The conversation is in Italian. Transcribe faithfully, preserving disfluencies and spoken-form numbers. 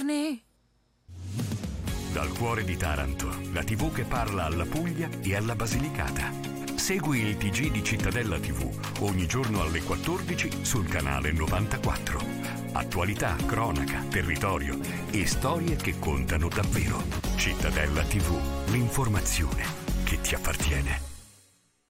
giorni. Dal cuore di Taranto, la tivù che parla alla Puglia e alla Basilicata. Segui il T G di Cittadella tivù ogni giorno alle quattordici sul canale novantaquattro. Attualità, cronaca, territorio e storie che contano davvero. Cittadella tivù, l'informazione che ti appartiene.